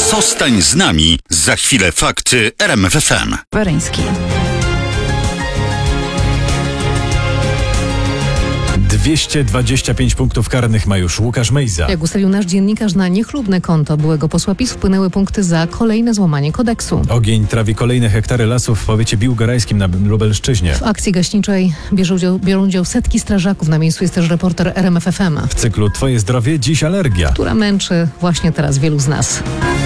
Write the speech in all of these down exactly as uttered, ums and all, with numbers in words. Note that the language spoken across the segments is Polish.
Zostań z nami. Za chwilę fakty R M F F M. Weryński. dwieście dwadzieścia pięć punktów karnych ma już Łukasz Mejza. Jak ustalił nasz dziennikarz, na niechlubne konto byłego posła PiS wpłynęły punkty za kolejne złamanie kodeksu. Ogień trawi kolejne hektary lasów w powiecie biłgorajskim na Lubelszczyźnie. W akcji gaśniczej bierze udział, biorą udział setki strażaków. Na miejscu jest też reporter R M F F M. W cyklu Twoje zdrowie dziś alergia, która męczy właśnie teraz wielu z nas.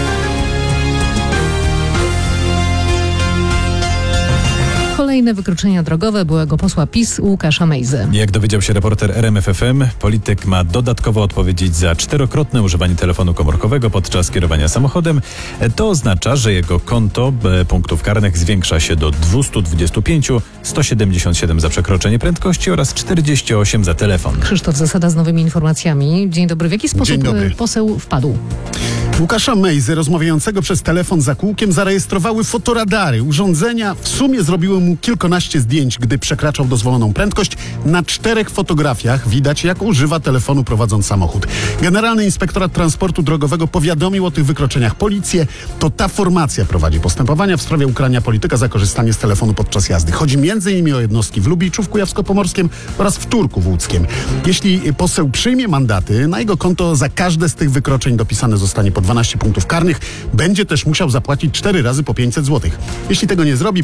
Kolejne wykroczenia drogowe byłego posła PiS Łukasza Mejzy. Jak dowiedział się reporter R M F F M, polityk ma dodatkowo odpowiedzieć za czterokrotne używanie telefonu komórkowego podczas kierowania samochodem. To oznacza, że jego konto punktów karnych zwiększa się do dwieście dwadzieścia pięć, sto siedemdziesiąt siedem za przekroczenie prędkości oraz czterdzieści osiem za telefon. Krzysztof Zasada z nowymi informacjami. Dzień dobry. W jaki sposób poseł wpadł? Łukasza Mejzy rozmawiającego przez telefon za kółkiem zarejestrowały fotoradary. Urządzenia w sumie zrobiły mu kilkanaście zdjęć, gdy przekraczał dozwoloną prędkość. Na czterech fotografiach widać, jak używa telefonu prowadząc samochód. Generalny Inspektorat Transportu Drogowego powiadomił o tych wykroczeniach policję. To ta formacja prowadzi postępowania w sprawie ukarania polityka za korzystanie z telefonu podczas jazdy. Chodzi między innymi o jednostki w Lubiczu, w Kujawsko-Pomorskiem oraz w Turku w Łódzkiem. Jeśli poseł przyjmie mandaty, na jego konto za każde z tych wykroczeń dopisane zostanie po dwanaście punktów karnych. Będzie też musiał zapłacić cztery razy po pięćset złotych. Jeśli tego nie zrobi,